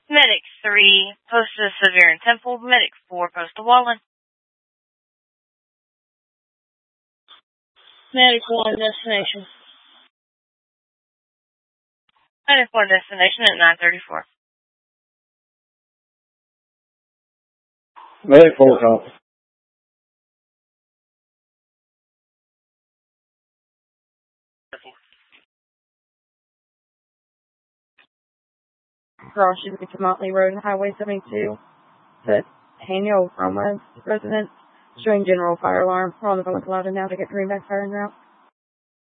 Medic 3, post to Severe and Temple. Medic 4, post to Wallen. Medic 1, destination. Medic 4, destination at 934. Medic 4, copy. Cross should be to Motley Road and Highway 72. Set Daniel Roma residence. Showing general fire alarm. We're on the phone with Loudon now to get greenback fire en route.